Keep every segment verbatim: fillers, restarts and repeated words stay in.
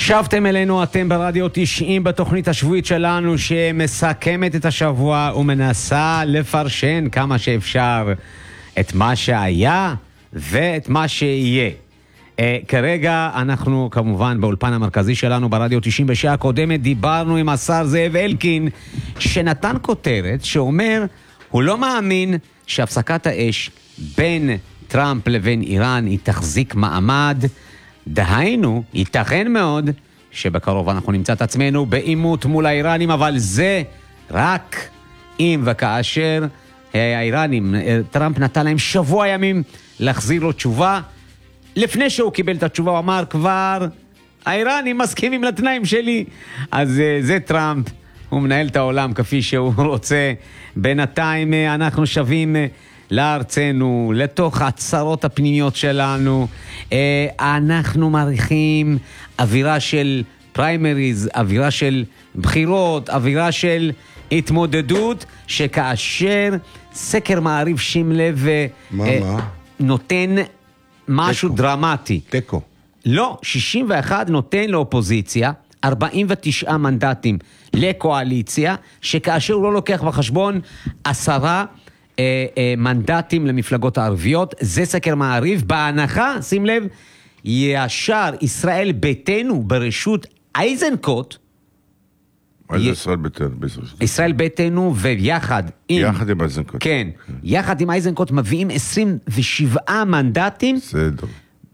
שבתם אלינו, אתם ברדיו תשעים בתוכנית השבועית שלנו שמסכמת את השבוע ומנסה לפרשן כמה שאפשר את מה שהיה ואת מה שיהיה. Uh, כרגע אנחנו כמובן באולפן המרכזי שלנו ברדיו תשעים. בשעה הקודמת דיברנו עם השר זאב אלקין שנתן כותרת שאומר הוא לא מאמין שהפסקת האש בין טראמפ לבין איראן היא תחזיק מעמד. דהיינו, ייתכן מאוד שבקרוב אנחנו נמצא את עצמנו בעימות מול האיראנים, אבל זה רק אם וכאשר האיראנים, טראמפ נתן להם שבוע ימים להחזיר לו תשובה. לפני שהוא קיבל את התשובה הוא אמר כבר האיראנים מסכימים לתנאים שלי. אז זה טראמפ, הוא מנהל את העולם כפי שהוא רוצה. בינתיים אנחנו שווים לארצנו, לתוך הצרות הפנימיות שלנו. אנחנו מעריכים אווירה של פריימריז, אווירה של בחירות, אווירה של התמודדות, שכאשר סקר מעריב, שים לב, מה, מה? נותן משהו תקו. דרמטי. תקו. לא, שישים ואחת נותן לאופוזיציה, ארבעים ותשעה מנדטים לקואליציה, שכאשר הוא לא לוקח בחשבון עשרה אה, אה, מנדטים למפלגות הערביות. זה סקר מעריב. בהנחה, שים לב, ישר ישראל ביתנו ברשות איזנקוט, מה זה ישראל ביתנו? ישראל ביתנו ויחד עם... יחד עם איזנקוט. כן, יחד עם איזנקוט מביאים עשרים ושבעה מנדטים. בסדר.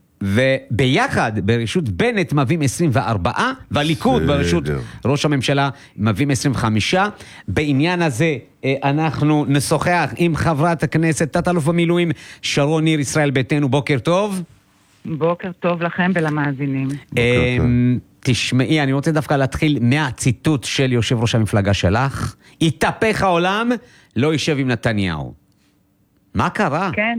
וביחד ברשות בנט מביאים עשרים וארבעה, והליכוד ברשות ראש הממשלה מביאים עשרים וחמישה. בעניין הזה אנחנו נשוחח עם חברת הכנסת תת-אלוף במילואים שרון ניר, ישראל ביתנו. בוקר טוב. בוקר טוב לכם ולמאזינים. תשמעי, אני רוצה דווקא להתחיל מהציטוט של יושב ראש המפלגה שלך. יתהפך העולם, לא יישב עם נתניהו. מה קרה? כן,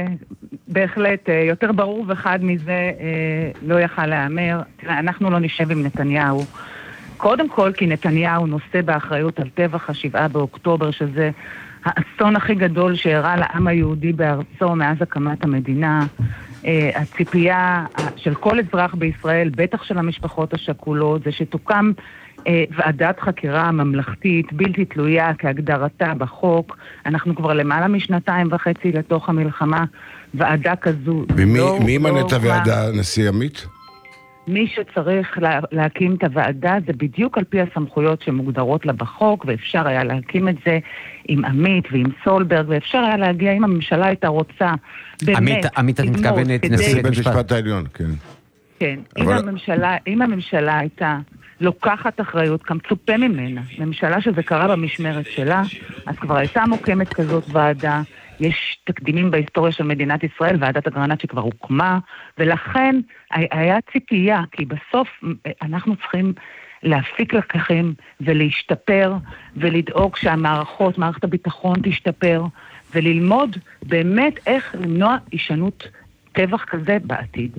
בהחלט, יותר ברור וחד מזה לא יכל להאמר. אנחנו לא נשב עם נתניהו. קודם כל, כי נתניהו נושא באחריות על טבח השבעה באוקטובר, שזה האסון הכי גדול שאירע לעם היהודי בארצו מאז הקמת המדינה. הציפייה של כל אזרח בישראל, בטח של המשפחות השכולות, זה שתוקם ועדת חקירה ממלכתית, בלתי תלויה כהגדרתה בחוק. אנחנו כבר למעלה משנתיים וחצי לתוך המלחמה, ועדה כזו. ומי לא, מי לא מנה את הוועדה, נשיא עמית? מי שצריך לה, להקים את הוועדה זה בדיוק על פי הסמכויות שמוגדרות לה בחוק, ואפשר היה להקים את זה עם עמית ועם סולברג, ואפשר היה להגיע אם הממשלה הייתה רוצה באמת. עמית, עמית את מתכוונת נשיא בית משפט העליון, כן. כן, אבל... אם הממשלה, אם הממשלה הייתה לוקחת אחריות, כמצופה ממנה, ממשלה שזה קרה במשמרת שלה, אז כבר הייתה מוקמת כזאת ועדה. יש תקדימים בהיסטוריה של מדינת ישראל, ועדת אגרנט שכבר הוקמה, ולכן היה ציפייה, כי בסוף אנחנו צריכים להפיק לקחים ולהשתפר, ולדאוג שהמערכות, מערכת הביטחון תשתפר, וללמוד באמת איך למנוע הישנות טבח כזה בעתיד.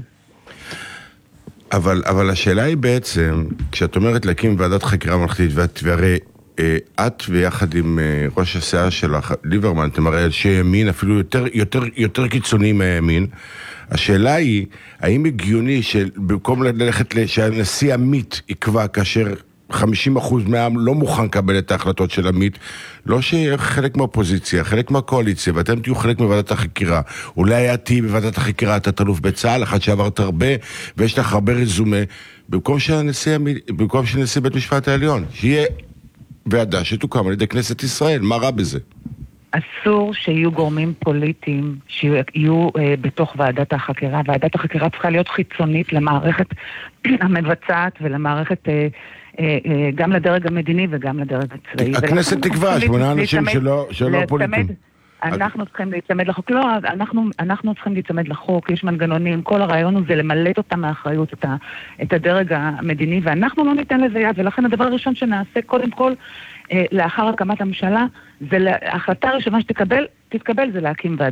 אבל, אבל השאלה היא בעצם, כשאת אומרת להקים ועדת חקירה ממלכתית, ואת, והרי את ויחד עם ראש הסיעה שלך, ליברמן, אתם הרי אנשי ימין, אפילו יותר, יותר, יותר קיצוני מהימין. השאלה היא, האם הגיוני שבמקום ללכת שהנשיא עמית יקבע כאשר חמישים אחוז מהעם לא מוכן לקבל את ההחלטות של עמית, לא שיהיה חלק מהאופוזיציה, חלק מהקואליציה, ואתם תהיו חלק מוועדת החקירה. אולי היה תהי בוועדת החקירה, אתה תלוף בצה"ל, אחת שעברת הרבה, ויש לך הרבה רזומה, במקום שהנשיא, במקום שנשיא בית משפט העליון, שיהיה ועדה שתוקם על ידי כנסת ישראל. מה רע בזה? אסור שיהיו גורמים פוליטיים שיהיו אה, בתוך ועדת החקירה. ועדת החקירה צריכה להיות חיצונית למערכת המבצעת ולמערכת אה, אה, אה, גם לדרג המדיני וגם לדרג הצבאי. הכנסת תקבע, שמונה אנשים שלא, שלא פוליטיים. אנחנו צריכים להצמד לחוק. לא, אנחנו, אנחנו צריכים להצמד לחוק, יש מנגנונים, כל הרעיון הוא זה למלט אותם מהאחריות, את, ה, את הדרג המדיני, ואנחנו לא ניתן לזה יד, ולכן הדבר הראשון שנעשה, קודם כל, אה, לאחר הקמת הממשלה, זה ההחלטה הראשונה שתקבל, תתקבל זה להקים ועדה.